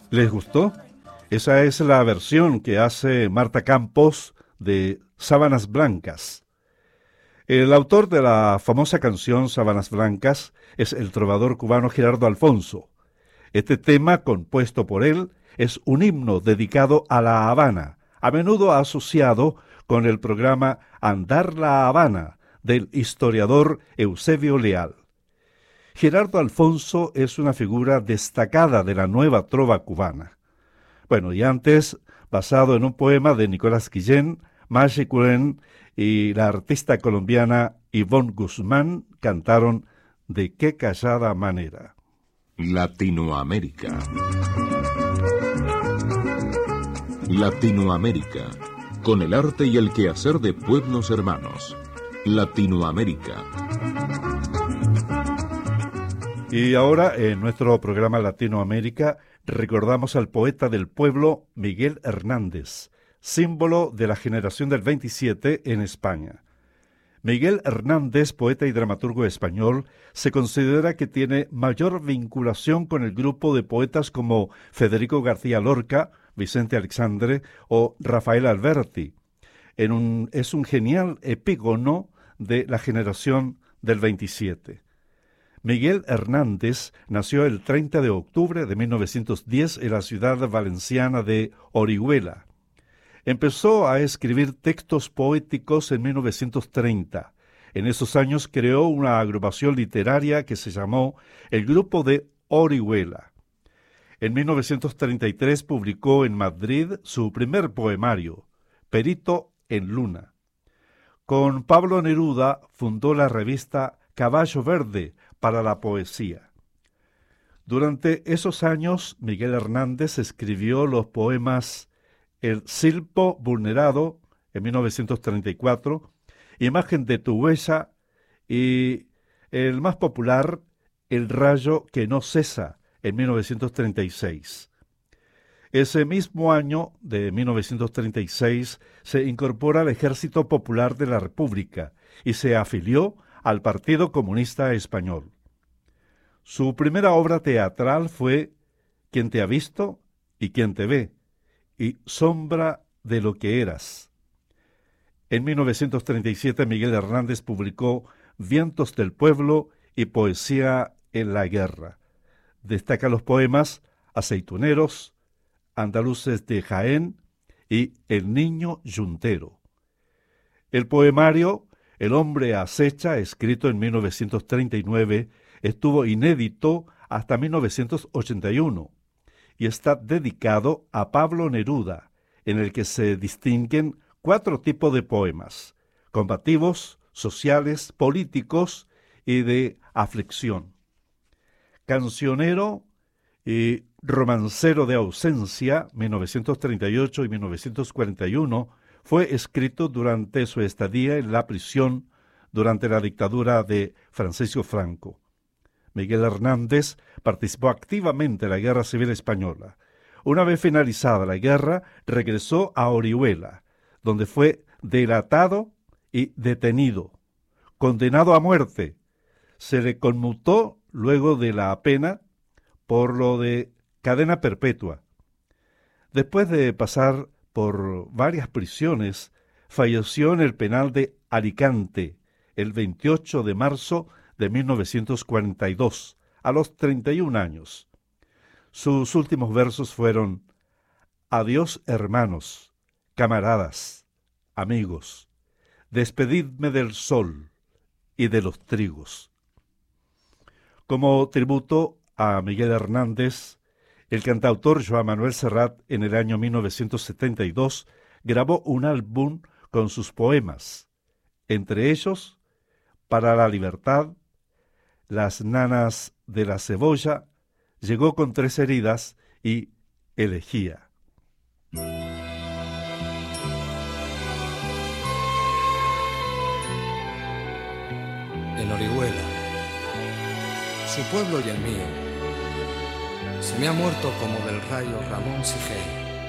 ¿Les gustó? Esa es la versión que hace Marta Campos de Sábanas Blancas. El autor de la famosa canción Sábanas Blancas es el trovador cubano Gerardo Alfonso. Este tema, compuesto por él, es un himno dedicado a La Habana, a menudo asociado con el programa Andar la Habana del historiador Eusebio Leal. Gerardo Alfonso es una figura destacada de la nueva trova cubana. Bueno, y antes, basado en un poema de Nicolás Guillén, Maggi Cullen y la artista colombiana Ivonne Guzmán cantaron De qué callada manera. Latinoamérica. Latinoamérica, con el arte y el quehacer de pueblos hermanos. Latinoamérica. Y ahora, en nuestro programa Latinoamérica, recordamos al poeta del pueblo Miguel Hernández, símbolo de la generación del 27 en España. Miguel Hernández, poeta y dramaturgo español, se considera que tiene mayor vinculación con el grupo de poetas como Federico García Lorca, Vicente Alexandre o Rafael Alberti. Es un genial epígono de la generación del 27. Miguel Hernández nació el 30 de octubre de 1910 en la ciudad valenciana de Orihuela. Empezó a escribir textos poéticos en 1930. En esos años creó una agrupación literaria que se llamó el Grupo de Orihuela. En 1933 publicó en Madrid su primer poemario, Perito en Luna. Con Pablo Neruda fundó la revista Caballo Verde para la poesía. Durante esos años, Miguel Hernández escribió los poemas El Silpo Vulnerado, en 1934, Imagen de tu huella y el más popular, El Rayo que no cesa, en 1936. Ese mismo año, de 1936, se incorpora al Ejército Popular de la República y se afilió al Partido Comunista Español. Su primera obra teatral fue ¿Quién te ha visto y quién te ve? Y Sombra de lo que eras. En 1937 Miguel Hernández publicó Vientos del Pueblo y Poesía en la Guerra. Destaca los poemas Aceituneros, Andaluces de Jaén y El Niño Yuntero. El poemario El hombre acecha, escrito en 1939, estuvo inédito hasta 1981 y está dedicado a Pablo Neruda, en el que se distinguen 4 tipos de poemas: combativos, sociales, políticos y de aflicción. Cancionero y Romancero de ausencia, 1938 y 1941, fue escrito durante su estadía en la prisión durante la dictadura de Francisco Franco. Miguel Hernández participó activamente en la Guerra Civil Española. Una vez finalizada la guerra, regresó a Orihuela, donde fue delatado y detenido, condenado a muerte. Se le conmutó luego de la pena por lo de cadena perpetua. Después de pasar por varias prisiones, falleció en el penal de Alicante el 28 de marzo de 1942, a los 31 años. Sus últimos versos fueron: Adiós, hermanos, camaradas, amigos, despedidme del sol y de los trigos. Como tributo a Miguel Hernández, el cantautor Joan Manuel Serrat en el año 1972 grabó un álbum con sus poemas, entre ellos Para la Libertad, Las Nanas de la Cebolla, Llegó con 3 heridas y Elegía. En Orihuela, su pueblo y el mío, se me ha muerto como del rayo Ramón Sigel.